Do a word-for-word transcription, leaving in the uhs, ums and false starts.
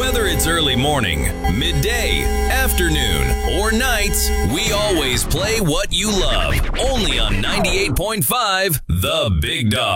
Whether it's early morning, midday, afternoon, or nights, we always play what you love. Only on ninety-eight point five The Big Dog.